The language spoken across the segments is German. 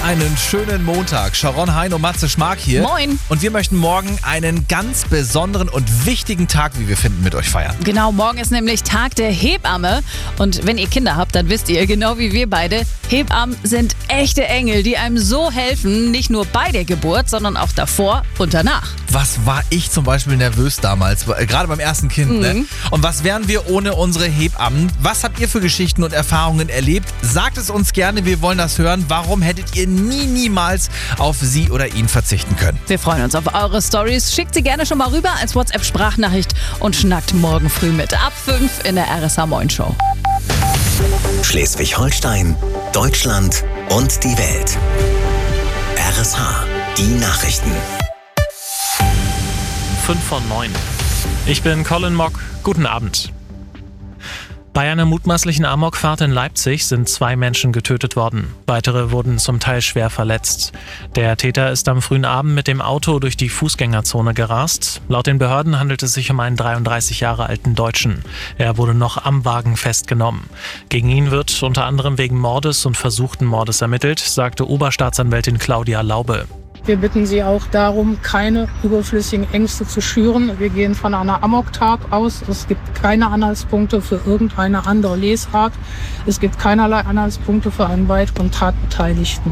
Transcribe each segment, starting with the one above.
einen schönen Montag. Sharon Hein und Matze Schmark hier. Moin. Und wir möchten morgen einen ganz besonderen und wichtigen Tag, wie wir finden, mit euch feiern. Genau, morgen ist nämlich Tag der Hebamme. Und wenn ihr Kinder habt, dann wisst ihr, genau wie wir beide, Hebammen sind echte Engel, die einem so helfen, nicht nur bei der Geburt, sondern auch davor und danach. Was war ich zum Beispiel nervös damals, gerade beim ersten Kind. Ne? Und was wären wir ohne unsere Hebammen? Was habt ihr für Geschichten und Erfahrungen erlebt? Sagt es uns gerne, wir wollen das hören. Warum hättet ihr niemals auf sie oder ihn verzichten können? Wir freuen uns auf eure Stories. Schickt sie gerne schon mal rüber als WhatsApp-Sprachnachricht und schnackt morgen früh mit. Ab 5 in der RSH Moin Show. Schleswig-Holstein, Deutschland und die Welt. RSH, die Nachrichten. 5 von 9. Ich bin Colin Mock. Guten Abend. Bei einer mutmaßlichen Amokfahrt in Leipzig sind 2 Menschen getötet worden. Weitere wurden zum Teil schwer verletzt. Der Täter ist am frühen Abend mit dem Auto durch die Fußgängerzone gerast. Laut den Behörden handelt es sich um einen 33 Jahre alten Deutschen. Er wurde noch am Wagen festgenommen. Gegen ihn wird unter anderem wegen Mordes und versuchten Mordes ermittelt, sagte Oberstaatsanwältin Claudia Laube. Wir bitten Sie auch darum, keine überflüssigen Ängste zu schüren. Wir gehen von einer Amoktat aus. Es gibt keine Anhaltspunkte für irgendeine andere Lesart. Es gibt keinerlei Anhaltspunkte für einen weiteren Tatbeteiligten.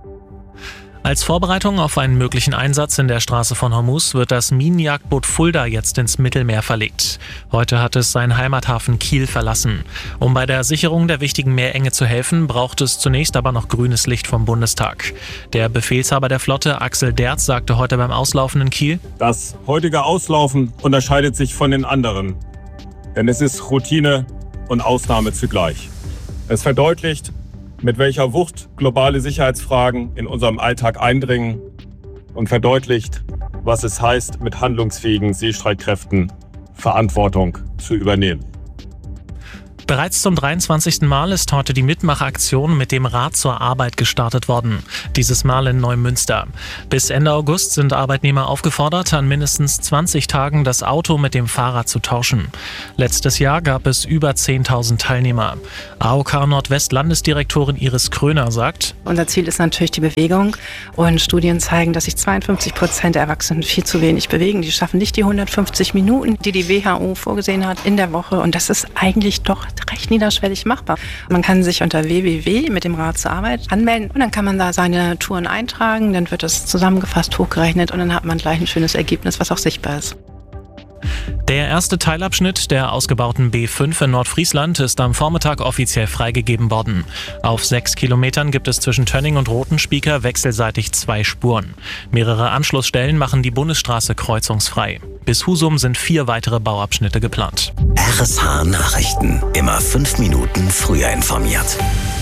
Als Vorbereitung auf einen möglichen Einsatz in der Straße von Hormuz wird das Minenjagdboot Fulda jetzt ins Mittelmeer verlegt. Heute hat es seinen Heimathafen Kiel verlassen. Um bei der Sicherung der wichtigen Meerenge zu helfen, braucht es zunächst aber noch grünes Licht vom Bundestag. Der Befehlshaber der Flotte, Axel Derz, sagte heute beim Auslaufen in Kiel: Das heutige Auslaufen unterscheidet sich von den anderen, denn es ist Routine und Ausnahme zugleich. Es verdeutlicht, mit welcher Wucht globale Sicherheitsfragen in unserem Alltag eindringen und verdeutlicht, was es heißt, mit handlungsfähigen Seestreitkräften Verantwortung zu übernehmen. Bereits zum 23. Mal ist heute die Mitmachaktion mit dem Rad zur Arbeit gestartet worden. Dieses Mal in Neumünster. Bis Ende August sind Arbeitnehmer aufgefordert, an mindestens 20 Tagen das Auto mit dem Fahrrad zu tauschen. Letztes Jahr gab es über 10.000 Teilnehmer. AOK Nordwest-Landesdirektorin Iris Kröner sagt: Unser Ziel ist natürlich die Bewegung. Und Studien zeigen, dass sich 52% der Erwachsenen viel zu wenig bewegen. Die schaffen nicht die 150 Minuten, die die WHO vorgesehen hat in der Woche. Und das ist eigentlich doch recht niederschwellig machbar. Man kann sich unter www mit dem Rad zur Arbeit anmelden und dann kann man da seine Touren eintragen, dann wird das zusammengefasst, hochgerechnet und dann hat man gleich ein schönes Ergebnis, was auch sichtbar ist. Der erste Teilabschnitt der ausgebauten B5 in Nordfriesland ist am Vormittag offiziell freigegeben worden. Auf 6 Kilometern gibt es zwischen Tönning und Rotenspieker wechselseitig 2 Spuren. Mehrere Anschlussstellen machen die Bundesstraße kreuzungsfrei. Bis Husum sind 4 weitere Bauabschnitte geplant. RSH Nachrichten. Immer 5 Minuten früher informiert.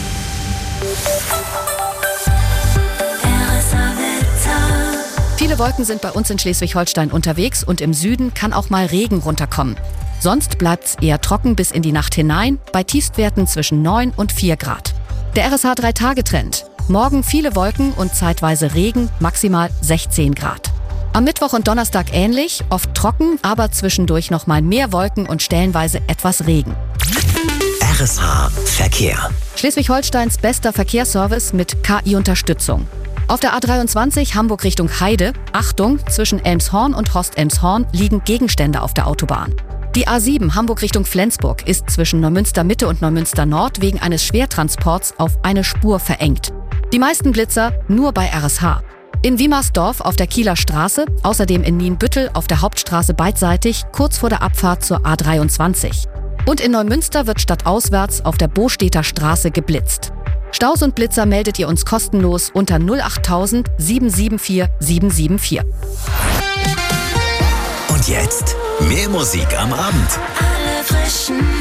Viele Wolken sind bei uns in Schleswig-Holstein unterwegs und im Süden kann auch mal Regen runterkommen. Sonst bleibt's eher trocken bis in die Nacht hinein, bei Tiefstwerten zwischen 9 und 4 Grad. Der RSH 3-Tage-Trend. Morgen viele Wolken und zeitweise Regen, maximal 16 Grad. Am Mittwoch und Donnerstag ähnlich, oft trocken, aber zwischendurch noch mal mehr Wolken und stellenweise etwas Regen. RSH Verkehr. Schleswig-Holsteins bester Verkehrsservice mit KI-Unterstützung. Auf der A23 Hamburg Richtung Heide, Achtung, zwischen Elmshorn und Horst-Elmshorn liegen Gegenstände auf der Autobahn. Die A7 Hamburg Richtung Flensburg ist zwischen Neumünster Mitte und Neumünster Nord wegen eines Schwertransports auf eine Spur verengt. Die meisten Blitzer nur bei RSH. In Wiemersdorf auf der Kieler Straße, außerdem in Nienbüttel auf der Hauptstraße beidseitig, kurz vor der Abfahrt zur A23. Und in Neumünster wird stadtauswärts auf der Bostädter Straße geblitzt. Staus und Blitzer meldet ihr uns kostenlos unter 08000 774 774. Und jetzt mehr Musik am Abend. Alle frischen